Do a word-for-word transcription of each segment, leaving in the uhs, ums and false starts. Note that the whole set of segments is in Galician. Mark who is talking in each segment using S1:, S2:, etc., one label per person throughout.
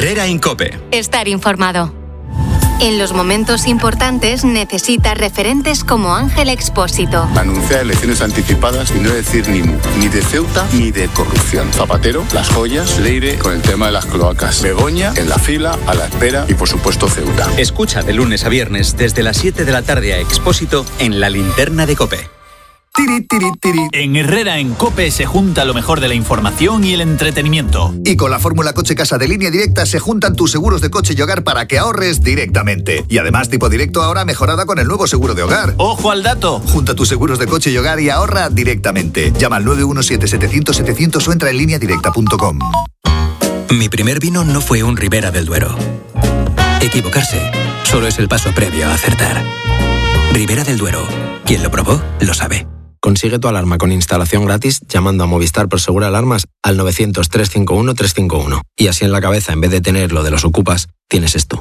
S1: Herrera en COPE.
S2: Estar informado. En los momentos importantes necesitas referentes como Ángel Expósito.
S3: Anunciar elecciones anticipadas y no decir ni mu, ni de Ceuta ni de corrupción. Zapatero, Las Joyas, Leire con el tema de las cloacas. Begoña en la fila, a la espera y por supuesto Ceuta.
S1: Escucha de lunes a viernes desde las siete de la tarde a Expósito en La Linterna de COPE.
S4: Tiri, tiri, tiri. En Herrera en COPE se junta lo mejor de la información y el entretenimiento.
S5: Y con la fórmula Coche Casa de Línea Directa se juntan tus seguros de coche y hogar para que ahorres directamente. Y además Tipo Directo ahora mejorada con el nuevo seguro de hogar.
S4: ¡Ojo al dato!
S5: Junta tus seguros de coche y hogar y ahorra directamente. Llama al nueve uno siete, setecientos, setecientos o entra en línea directa punto com.
S6: Mi primer vino no fue un Ribera del Duero. Equivocarse solo es el paso previo a acertar. Ribera del Duero. Quien lo probó, lo sabe.
S7: Consigue tu alarma con instalación gratis llamando a Movistar Prosegur Alarmas al novecientos, trescientos cincuenta y uno, trescientos cincuenta y uno. Y así en la cabeza, en vez de tener lo de los ocupas, tienes esto.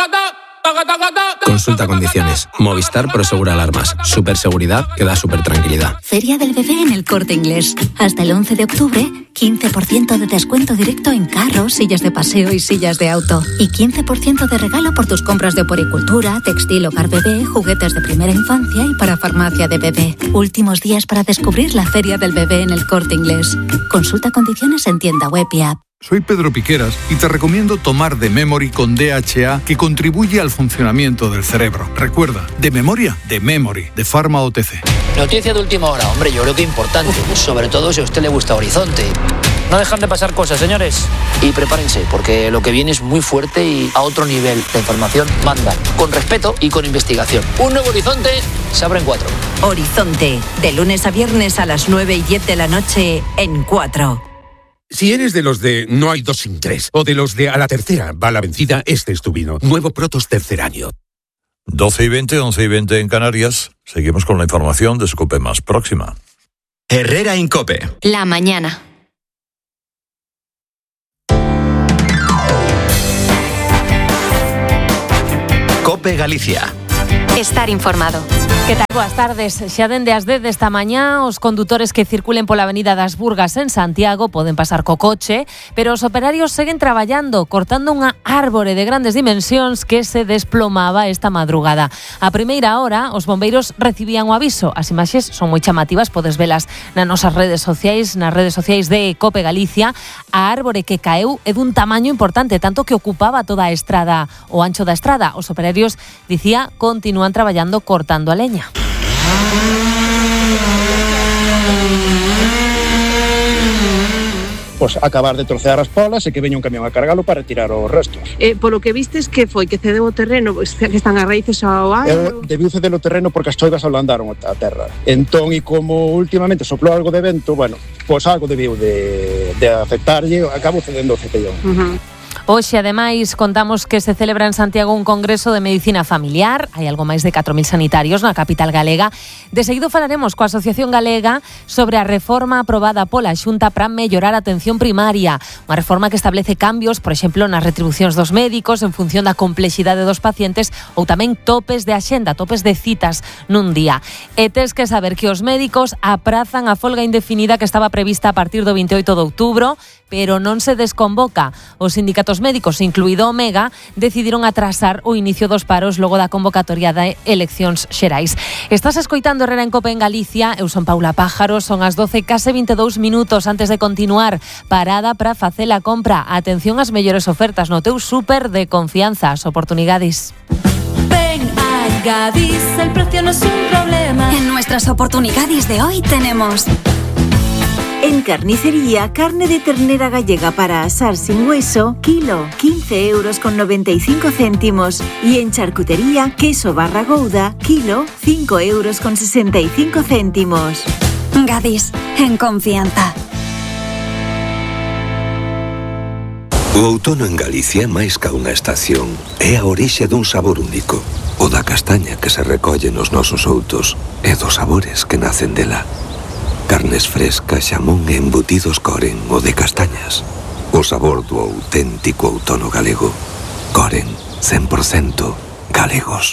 S7: Consulta condiciones. Movistar Prosegur Alarmas. Superseguridad que da super tranquilidad.
S8: Feria del Bebé en El Corte Inglés. Hasta el once de octubre, quince por ciento de descuento directo en carros, sillas de paseo y sillas de auto. Y quince por ciento de regalo por tus compras de oporicultura, textil, hogar bebé, juguetes de primera infancia y para farmacia de bebé. Últimos días para descubrir la Feria del Bebé en El Corte Inglés. Consulta condiciones en tienda web y app.
S9: Soy Pedro Piqueras y te recomiendo tomar The Memory con D H A, que contribuye al funcionamiento del cerebro. Recuerda, de memoria, The Memory, de Pharma O T C.
S10: Noticia de última hora, hombre, yo creo que importante, sobre todo si a usted le gusta Horizonte. No dejan de pasar cosas, señores. Y prepárense, porque lo que viene es muy fuerte y a otro nivel. La información manda, con respeto y con investigación. Un nuevo Horizonte se abre en cuatro.
S11: Horizonte, de lunes a viernes a las nueve y diez de la noche en cuatro.
S12: Si eres de los de no hay dos sin tres, o de los de a la tercera va la vencida, este es tu vino. Nuevo Protos tercer año.
S13: doce y veinte, once y veinte en Canarias. Seguimos con la información de su COPE más próxima.
S1: Herrera en COPE.
S2: La mañana.
S1: COPE Galicia.
S2: Estar informado.
S14: Que tal? Boas tardes. Xa dende as dez desta mañá, os condutores que circulen pola Avenida das Burgas en Santiago poden pasar co coche, pero os operarios seguen traballando, cortando unha árbore de grandes dimensións que se desplomaba esta madrugada. A primeira hora, os bombeiros recibían o aviso. As imaxes son moi chamativas, podes velas nas nosas redes sociais, nas redes sociais de COPE Galicia. A árbore que caeu é dun tamaño importante, tanto que ocupaba toda a estrada, o ancho da estrada. Os operarios, dicía, continúan traballando cortando a leña.
S15: Pois acabar de trocear as polas e que veña un camión a cargalo para retirar os restos.
S16: Eh, polo que vistes, que foi? Que cedeu o terreno? Que están as raíces ao ar?
S15: Eu debiu ceder o terreno porque as choivas ablandaron a terra. Entón, e como últimamente soplou algo de vento, bueno, pois algo debiu de, de afectarlle, acabo cedendo o cepellón.
S14: Uh-huh. Hoxe, ademais, contamos que se celebra en Santiago un congreso de medicina familiar. Hai algo máis de catro mil sanitarios na capital galega. De seguido falaremos coa Asociación Galega sobre a reforma aprobada pola Xunta para mellorar a atención primaria. Unha reforma que establece cambios, por exemplo, nas retribucións dos médicos en función da complexidade dos pacientes ou tamén topes de axenda, topes de citas nun día. E tes que saber que os médicos aprazan a folga indefinida que estaba prevista a partir do veintioito de outubro, pero non se desconvoca. Os sindicatos médicos, incluído Omega, decidiron atrasar o inicio dos paros logo da convocatoria de eleccións xerais. Estás escoitando Herrera en COPE en Galicia. Eu son Paula Pájaro, son as doce case vinte e dous minutos. Antes de continuar, parada para facer a compra. Atención ás mellores ofertas no teu súper de confianza. As oportunidades.
S17: Ven a Gadis, el precio no es un problema.
S18: En nuestras oportunidades de hoy tenemos...
S19: En carnicería, carne de ternera gallega para asar sin hueso, kilo, quince euros con noventa y cinco céntimos. Y en charcutería, queso barra gouda, kilo, cinco euros con sesenta y cinco céntimos.
S18: Gadis, en confianza.
S20: O outono en Galicia é máis ca unha estación. É a orixe dun sabor único. O da castaña que se recolle nos nosos outos e dos sabores que nacen dela. Carnes frescas, xamón e embutidos Coren, o de castañas. O sabor do auténtico outono galego. Coren, cen por cento galegos.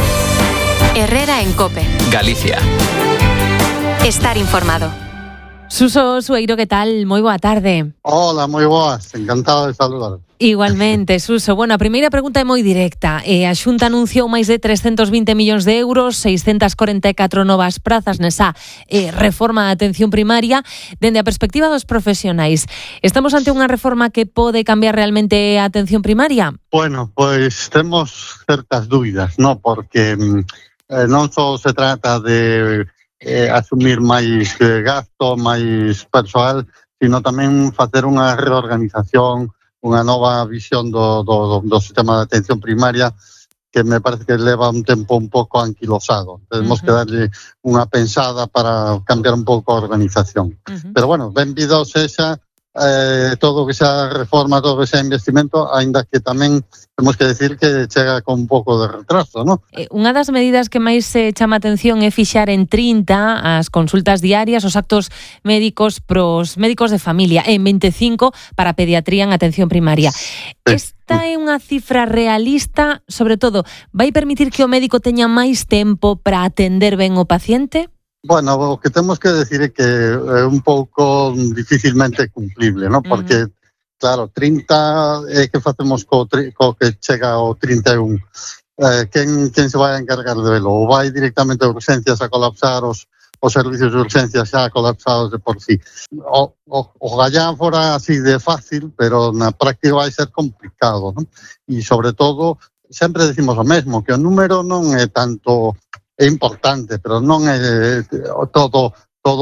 S2: Herrera en COPE.
S1: Galicia.
S2: Estar informado.
S14: Suso Sueiro, que tal? Moi boa tarde.
S21: Hola, moi boas, encantado de saludar.
S14: Igualmente, Suso. Bueno, a primeira pregunta é moi directa. Eh, a Xunta anunciou máis de trescentos vinte millóns de euros, seiscentas corenta e catro novas prazas nesa eh, reforma da atención primaria. Dende a perspectiva dos profesionais, estamos ante unha reforma que pode cambiar realmente a atención primaria?
S21: Bueno, pois temos certas dúbidas, ¿no? Porque eh, non só se trata de eh, asumir máis eh, gasto, máis persoal, sino tamén facer unha reorganización, unha nova visión do, do, do sistema de atención primaria que me parece que leva un tempo un pouco anquilosado. Tenemos uh-huh. que darlle unha pensada para cambiar un pouco a organización. Uh-huh. Pero bueno, benvido sexa eh, todo que xa reforma, todo que xa investimento, aínda que tamén temos que decir que chega con un pouco de retraso, ¿no?
S14: Eh, unha das medidas que máis se chama atención é fixar en trinta as consultas diarias, os actos médicos pros médicos de familia, e en veinticinco para pediatría en atención primaria. Sí. Esta é unha cifra realista, sobre todo, vai permitir que o médico teña máis tempo para atender ben o paciente?
S21: Bueno, o que temos que decir é que é un pouco dificilmente cumplible, ¿no? Porque, uh-huh. claro, trinta é que facemos co, co que chega ao trinta e un. Eh, quen, quen se vai a encargar de velo? Ou vai directamente a urgencias a colapsar os, os servicios de urgencias xa colapsados de por sí? O, o, o gallán fora así de fácil, pero na práctica vai ser complicado, ¿no? E, sobre todo, sempre decimos o mesmo, que o número non é tanto... é importante, pero non é todo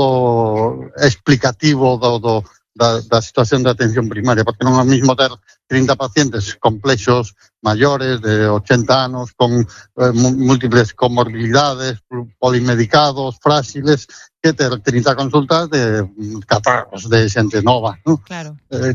S21: todo explicativo do, do, da, da situación de atención primaria, porque non é o mismo ter trinta pacientes complexos maiores de ochenta anos con eh, múltiples comorbilidades, polimedicados, frágiles, que ter trinta consultas de catarros de xente nova, ¿no?
S14: Claro.
S21: Eh,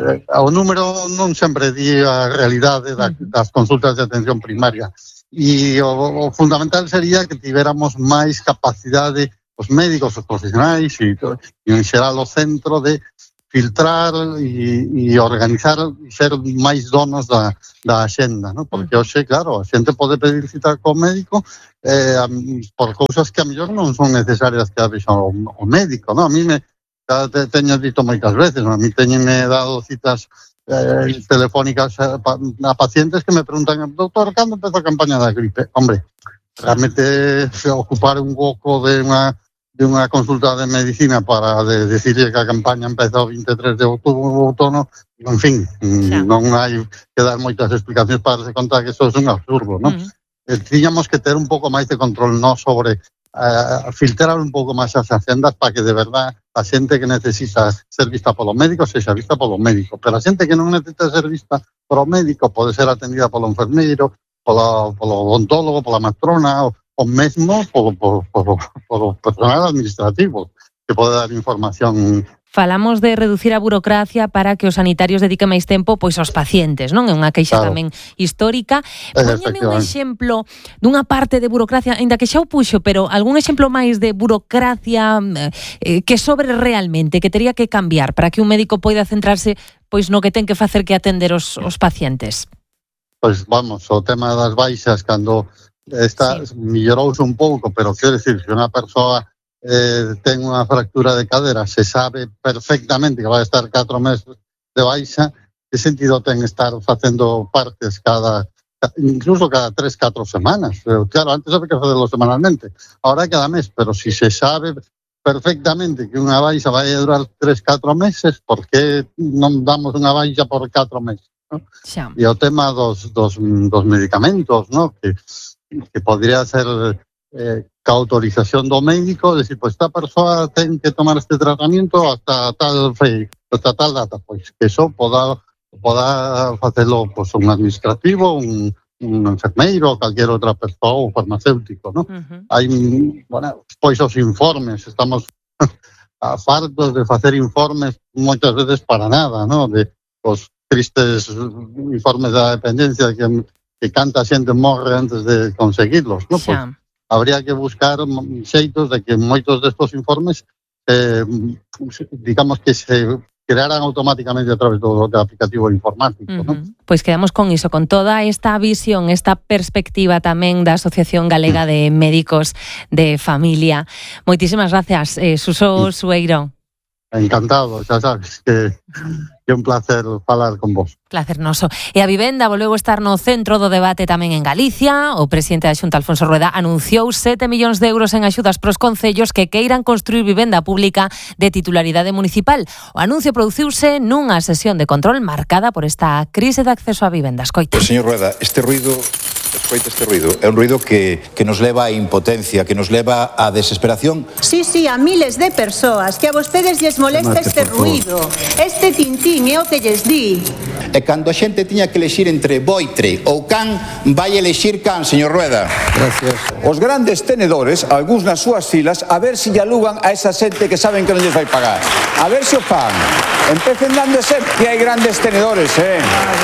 S21: o número non sempre di a realidade da, das consultas de atención primaria. E o, o fundamental sería que tivéramos máis capacidade os médicos, os profesionais e, e en xeral o centro de filtrar e, e organizar e ser máis donos da, da axenda, ¿no? Porque hoxe, claro, a xente pode pedir cita co médico eh, por cousas que a mellor non son necesarias que a vexa o, o médico, ¿no? A mí me te, teño dito moitas veces, ¿no? A mí teñenme dado citas Eh, telefónicas a, a pacientes que me preguntan, doctor, cando empeza a campaña da gripe? Hombre, realmente ocupar un hueco de unha de unha consulta de medicina para de, decirle que a campaña empeza o veintitrés de outubro o outono, en fin, sí. non hai que dar moitas explicacións para darse conta que eso é un absurdo, ¿no? Uh-huh. Eh, tiñamos que ter un pouco máis de control no sobre eh, filtrar un pouco máis as agendas para que de verdad a xente que necesita ser vista polo médico sexa vista polo médico, pero a xente que non necesita ser vista polo médico pode ser atendida polo enfermeiro, polo, polo odontólogo, pola matrona, o, o mesmo polo, polo, polo, polo personal administrativo que pode dar información.
S14: Falamos de reducir a burocracia para que os sanitarios dediquen máis tempo pois aos pacientes, non? É unha queixa claro. tamén histórica. Póñeme un exemplo dunha parte de burocracia, ainda que xa o puxo, pero algún exemplo máis de burocracia eh, que sobre realmente, que tería que cambiar para que un médico poida centrarse pois no que ten que facer que atender os, os pacientes.
S21: Pois vamos, o tema das baixas, cando está sí. mellorouse un pouco, pero quero decir, que unha persoa Eh, ten unha fractura de cadera, se sabe perfectamente que vai estar catro meses de baixa, que sentido ten estar facendo partes cada, incluso cada tres, catro semanas? Claro, antes había que facerlo semanalmente, ahora cada mes, pero si se sabe perfectamente que unha baixa vai a durar tres, catro meses, por que non damos unha baixa por catro meses? ¿No?
S14: Xa.
S21: E o tema dos, dos, dos medicamentos, ¿no? que, que podría ser... Eh, ca autorización do médico, decir, pois esta persoa ten que tomar este tratamiento hasta tal fe, hasta tal data, pois que eso poda, poda facelo pois, un administrativo, un, un enfermeiro, calquer outra persoa, ou farmacéutico, ¿no? Uh-huh. Hai, bueno, pois os informes, estamos a fartos de facer informes moitas veces para nada, ¿no? De os tristes informes da dependencia que, que canta xente morre antes de conseguirlos, ¿no? Pois, habría que buscar xeitos de que moitos destos informes eh, digamos que se crearan automáticamente a través do, do aplicativo informático, uh-huh. ¿no?
S14: Pois quedamos con iso, con toda esta visión, esta perspectiva tamén da Asociación Galega de Médicos de Familia. Moitísimas gracias, eh, Suso Sueiro.
S21: encantado, xa sabes que é un placer falar con vos.
S14: Placernoso. E a vivenda volveu estar no centro do debate tamén en Galicia. O presidente da Xunta, Alfonso Rueda, anunciou sete millóns de euros en axudas pros concellos que queiran construir vivenda pública de titularidade municipal. O anuncio produciuse nunha sesión de control marcada por esta crise de acceso a vivenda. Escoita.
S3: Pues, señor Rueda, este ruido... Escoita este ruido. É un ruido que, que nos leva a impotencia, que nos leva a desesperación.
S22: Sí, sí, a miles de persoas que a vostedes lles molesta
S3: Mate,
S22: este ruido, este tintín é o que lles di.
S3: E cando a xente tiña que elexir entre boitre ou can, vai elexir can, señor Rueda.
S21: Gracias.
S3: Os grandes tenedores, algúns nas súas filas, a ver se lle alugan a esa xente que saben que non lles vai pagar. A ver se o fan. Empecen dando ser que hai grandes tenedores, eh?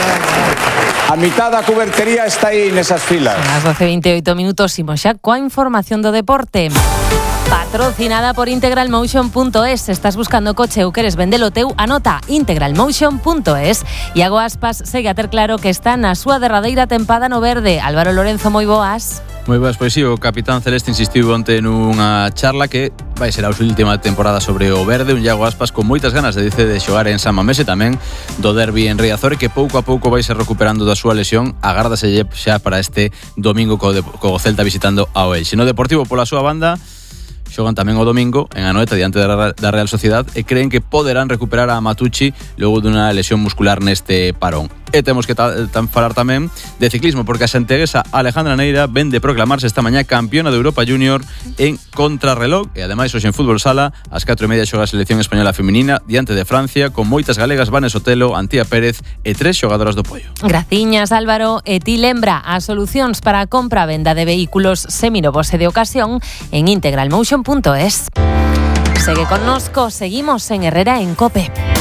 S3: A mitad da cubertería está aí nesas filas.
S14: As doce e veintioito minutos, imos xa coa información do deporte. Patrocinada por integral motion punto es. Estás buscando coche ou queres vendelo teu, anota integral motion punto es. Iago Aspas segue a ter claro que está na súa derradeira tempada no verde. Álvaro Lorenzo, moi boas.
S23: Moi boas, pois si, o capitán celeste insistiu onte nunha charla que vai ser a última temporada sobre o verde. Un Iago Aspas con moitas ganas de dice de xogar en San Mamés e tamén do derbi en Riazor, que pouco a pouco vai ser recuperando da súa lesión. Agárdase xa para este domingo co, de, co Celta visitando ao Elxe. No Deportivo, pola súa banda, xogan tamén o domingo en Anoeta diante da Real Sociedad e creen que poderán recuperar a Matucci logo dunha lesión muscular neste parón. E temos que ta, ta, falar tamén de ciclismo, porque a santiaguesa Alejandra Neira ven de proclamarse esta mañá campeona de Europa Junior en contrarreloj. E ademais hoxe en fútbol sala ás catro e media xoga a selección española feminina diante de Francia con moitas galegas, Vane Sotelo, Antía Pérez e tres xogadoras do Poio.
S14: Graciñas, Álvaro. E ti lembra as solucións para a compra e venda de vehículos seminovos e de ocasión en integral motion punto es. Segue connosco, seguimos en Herrera en COPE.